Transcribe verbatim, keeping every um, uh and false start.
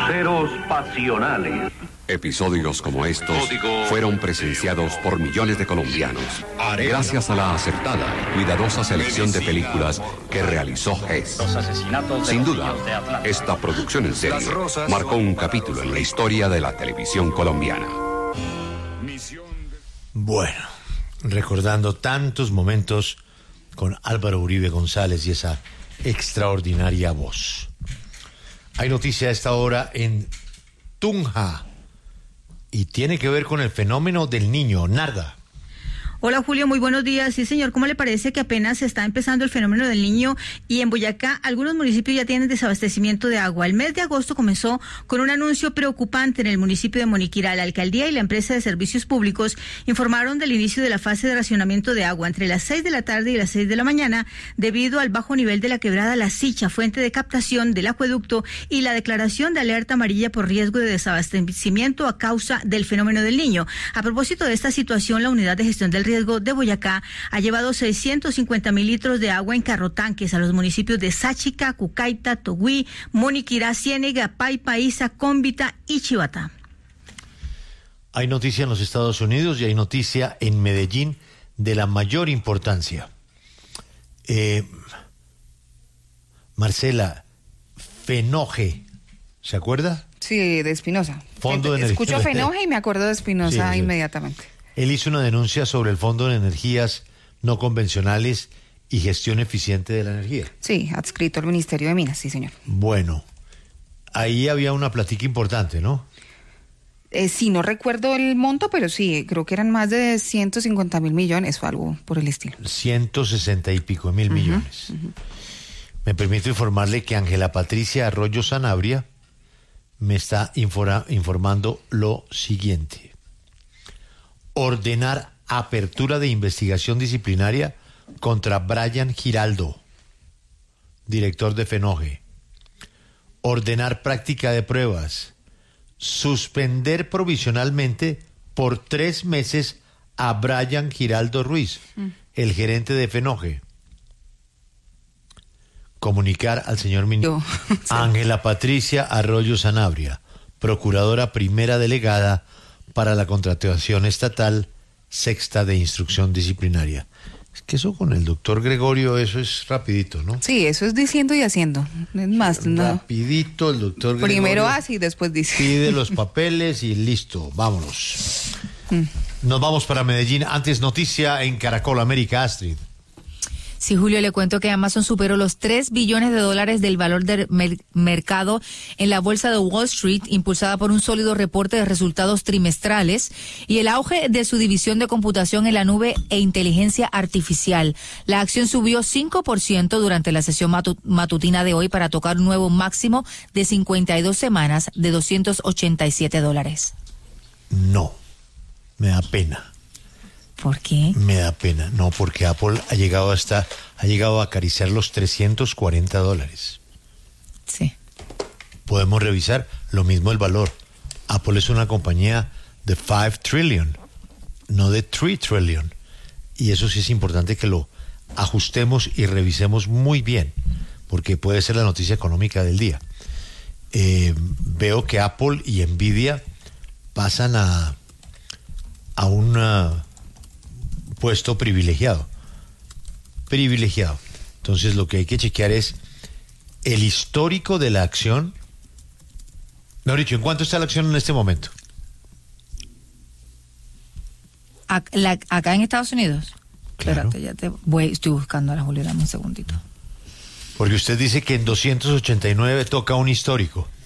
Cruceros pasionales. Episodios como estos fueron presenciados por millones de colombianos gracias a la acertada y cuidadosa selección de películas que realizó G E S. Sin duda, esta producción en serie marcó un capítulo en la historia de la televisión colombiana. Bueno, recordando tantos momentos con Álvaro Uribe González y esa extraordinaria voz. Hay noticia a esta hora en Tunja y tiene que ver con el fenómeno del Niño. Narda. Hola Julio, muy buenos días. Sí señor, ¿cómo le parece que apenas está empezando el fenómeno del Niño y en Boyacá algunos municipios ya tienen desabastecimiento de agua? El mes de agosto comenzó con un anuncio preocupante en el municipio de Moniquirá. La alcaldía y la empresa de servicios públicos informaron del inicio de la fase de racionamiento de agua entre las seis de la tarde y las seis de la mañana debido al bajo nivel de la quebrada La Sicha, fuente de captación del acueducto, y la declaración de alerta amarilla por riesgo de desabastecimiento a causa del fenómeno del Niño. A propósito de esta situación, la unidad de gestión del riesgo de Boyacá ha llevado seiscientos cincuenta mil litros de agua en carrotanques a los municipios de Sáchica, Cucaita, Togüí, Moniquirá, Ciénega, Paipa, Isa, Cómbita y Chivatá. Hay noticia en los Estados Unidos y hay noticia en Medellín de la mayor importancia. Eh, Marcela, Fenoje, ¿se acuerda? Sí, de Espinosa. Fondo de Escucho Energía. Fenoje y me acuerdo de Espinosa Sí, sí. inmediatamente. Él hizo una denuncia sobre el Fondo de Energías No Convencionales y Gestión Eficiente de la Energía. Sí, adscrito al Ministerio de Minas, sí, señor. Bueno, ahí había una platica importante, ¿no? Eh, sí, no recuerdo el monto, pero sí, creo que eran más de ciento cincuenta mil millones o algo por el estilo. ciento sesenta y pico mil millones. Uh-huh. Me permito informarle que Ángela Patricia Arroyo Sanabria me está infora, informando lo siguiente. Ordenar apertura de investigación disciplinaria contra Brian Giraldo, director de Fenoje. Ordenar práctica de pruebas. Suspender provisionalmente por tres meses a Brian Giraldo Ruiz, mm. el gerente de Fenoje. Comunicar al señor ministro sí. Ángela Patricia Arroyo Sanabria, procuradora primera delegada para la contratación estatal sexta de instrucción disciplinaria. Es que eso con el doctor Gregorio, eso es rapidito, ¿no? Sí, eso es diciendo y haciendo. Es más, no. Rapidito el doctor Gregorio. Primero hace y después dice. Pide los papeles y listo, vámonos. Mm. Nos vamos para Medellín. Antes noticia en Caracol América, Astrid. Sí, Julio, le cuento que Amazon superó los tres billones de dólares del valor del mer- mercado en la bolsa de Wall Street, impulsada por un sólido reporte de resultados trimestrales y el auge de su división de computación en la nube e inteligencia artificial. La acción subió cinco por ciento durante la sesión matu- matutina de hoy para tocar un nuevo máximo de cincuenta y dos semanas de doscientos ochenta y siete dólares. No, me da pena. ¿Por qué? Me da pena, no, porque Apple ha llegado hasta, ha llegado a acariciar los trescientos cuarenta dólares. Sí. Podemos revisar lo mismo el valor. Apple es una compañía de cinco trillion, no de tres trillion. Y eso sí es importante que lo ajustemos y revisemos muy bien, porque puede ser la noticia económica del día. Eh, veo que Apple y Nvidia pasan a, a una puesto privilegiado, privilegiado. Entonces lo que hay que chequear es el histórico de la acción. No, dicho, ¿en cuánto está la acción en este momento? ¿Acá en Estados Unidos? Claro. Espérate, ya te voy, estoy buscando a la Julio, dame un segundito. Porque usted dice que en doscientos ochenta y nueve toca un histórico.